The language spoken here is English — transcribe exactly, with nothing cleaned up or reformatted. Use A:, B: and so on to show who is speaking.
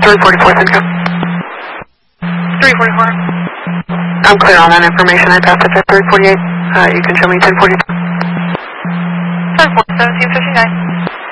A: three forty-four, Simcoe.
B: three forty-four.
A: I'm clear on that information. I passed it to three forty-eight. Uh, you can show me ten forty-two.
B: ten forty, seventeen fifty-nine.